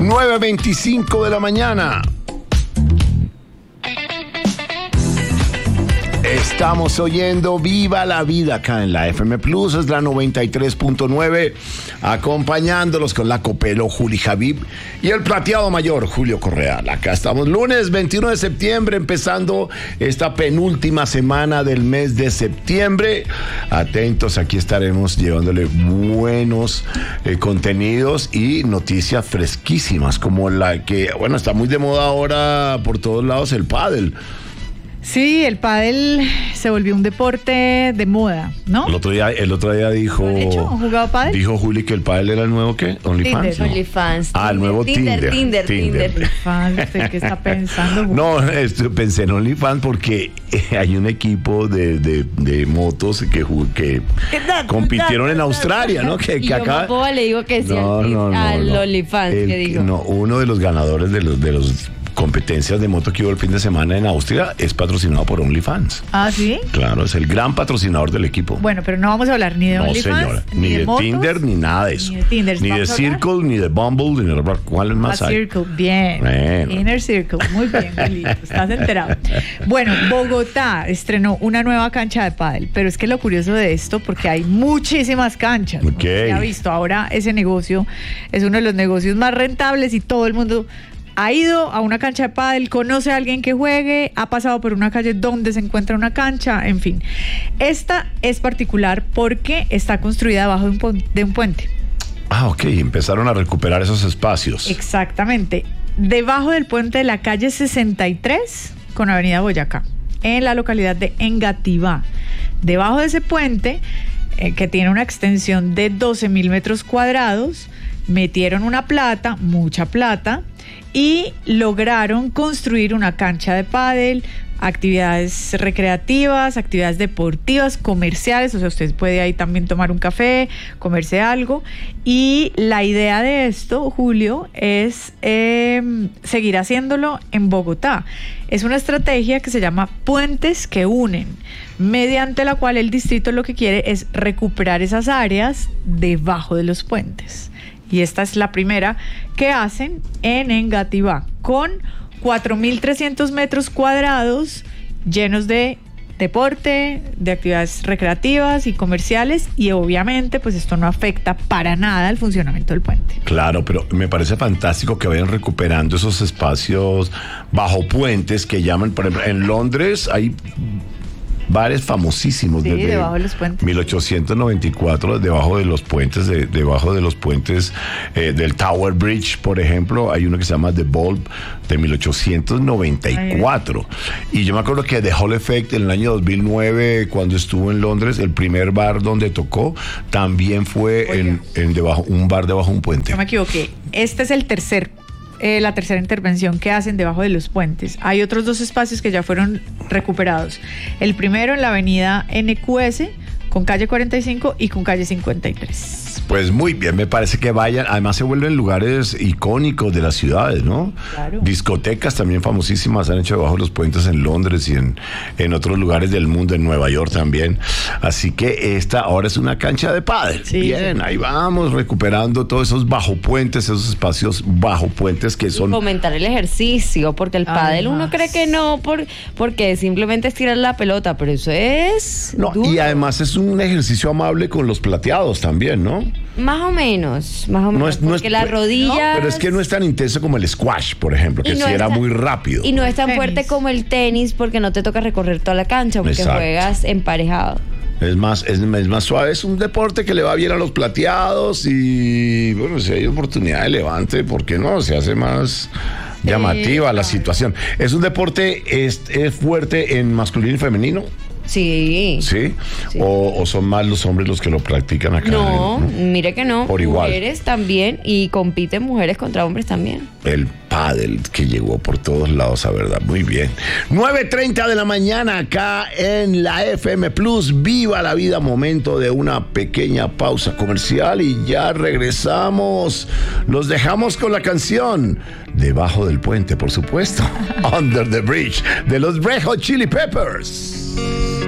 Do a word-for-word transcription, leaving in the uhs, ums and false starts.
nueve veinticinco de la mañana. Estamos oyendo Viva la Vida acá en la F M Plus, es la noventa y tres punto nueve, acompañándolos con la Copelo, Juli Javib y el plateado mayor, Julio Correal. Acá estamos, lunes veintiuno de septiembre, empezando esta penúltima semana del mes de septiembre. Atentos, aquí estaremos llevándole buenos eh, contenidos y noticias fresquísimas, como la que, bueno, está muy de moda ahora por todos lados, el pádel. Sí, el pádel se volvió un deporte de moda, ¿no? El otro día, el otro día dijo... ¿Han hecho? ¿Han jugado pádel? Dijo Juli que el pádel era el nuevo, ¿qué? ¿OnlyFans? ¿No? OnlyFans. Ah, el nuevo Tinder. Tinder, Tinder. Tinder. OnlyFans, ¿usted qué está pensando? No, esto, pensé en OnlyFans porque hay un equipo de, de, de motos que, que compitieron en Australia, ¿no? Que, y que yo acá... Boba le digo que sí no, al, no, no, al no. OnlyFans, El, que digo. No, uno de los ganadores de los... De los competencias de moto que hubo el fin de semana en Austria es patrocinado por OnlyFans. ¿Ah, sí? Claro, es el gran patrocinador del equipo. Bueno, pero no vamos a hablar ni de no, OnlyFans, señora, ni, ni de, de motos, Tinder, ni nada de eso. Ni de Tinder. Ni de Circle, ni de Bumble, ni de... ¿Cuál es más ah, hay? Circle, bien. Bueno. Inner Circle, muy bien, Julito, estás enterado. Bueno, Bogotá estrenó una nueva cancha de pádel, pero es que lo curioso de esto, porque hay muchísimas canchas. Ok. Se ha visto, ahora ese negocio es uno de los negocios más rentables y todo el mundo... ha ido a una cancha de pádel, conoce a alguien que juegue, ha pasado por una calle donde se encuentra una cancha, en fin. Esta es particular porque está construida debajo de un, pu- de un puente. Ah, ok, empezaron a recuperar esos espacios. Exactamente. Debajo del puente de la calle sesenta y tres con Avenida Boyacá, en la localidad de Engativá. Debajo de ese puente, eh, que tiene una extensión de doce mil metros cuadrados, metieron una plata, mucha plata, y lograron construir una cancha de pádel, actividades recreativas, actividades deportivas, comerciales, o sea, usted puede ahí también tomar un café, comerse algo, y la idea de esto, Julio, es eh, seguir haciéndolo en Bogotá. Es una estrategia que se llama Puentes que Unen, mediante la cual el distrito lo que quiere es recuperar esas áreas debajo de los puentes. Y esta es la primera que hacen en Engativá, con cuatro mil trescientos metros cuadrados llenos de deporte, de actividades recreativas y comerciales, y obviamente pues esto no afecta para nada el funcionamiento del puente. Claro, pero me parece fantástico que vayan recuperando esos espacios bajo puentes que llaman, por ejemplo, en Londres hay bares famosísimos, sí, desde debajo de los puentes. mil ochocientos noventa y cuatro, debajo de los puentes, de, debajo de los puentes eh, del Tower Bridge, por ejemplo, hay uno que se llama The Bulb de mil ochocientos noventa y cuatro. Ay, y yo me acuerdo que The Hall Effect en el año dos mil nueve, cuando estuvo en Londres, el primer bar donde tocó también fue en, en debajo, un bar debajo de un puente. No me equivoqué. Este es el tercer Eh, la tercera intervención que hacen debajo de los puentes. Hay otros dos espacios que ya fueron recuperados. El primero en la avenida N Q S con calle cuarenta y cinco y con calle cincuenta y tres. Pues muy bien, me parece que vayan. Además se vuelven lugares icónicos de las ciudades, ¿no? Claro. Discotecas también famosísimas han hecho debajo de los puentes en Londres y en, en otros lugares del mundo, en Nueva York también. Así que esta ahora es una cancha de pádel. Sí, bien, sí. Ahí vamos recuperando todos esos bajo puentes, esos espacios bajo puentes que son... Y fomentar el ejercicio, porque el pádel uno cree que no, por, porque simplemente es tirar la pelota, pero eso es No, duro. y además es un ejercicio amable con los plateados también, ¿no? Más o menos, más o menos, No es, no porque es, las rodillas... no, pero es que no es tan intenso como el squash, por ejemplo, que Y sí no es era tan- muy rápido. Y no es tan Tenis. fuerte como el tenis, porque no te toca recorrer toda la cancha, porque Exacto. juegas emparejado. Es más, es, es más suave, es un deporte que le va bien a los plateados y bueno, si hay oportunidad de levante, ¿por qué no? Se hace más llamativa la situación. Es un deporte, es, es fuerte en masculino y femenino. Sí. ¿Sí? Sí. O, ¿O son más los hombres los que lo practican acá? No, en- mire que no. Por igual. Mujeres también, y compiten mujeres contra hombres también. El pádel que llegó por todos lados, a verdad. Muy bien. nueve treinta de la mañana acá en la F M Plus. Viva la vida. Momento de una pequeña pausa comercial y ya regresamos. Los dejamos con la canción Debajo del Puente, por supuesto. Under the Bridge, de los Red Hot Chili Peppers.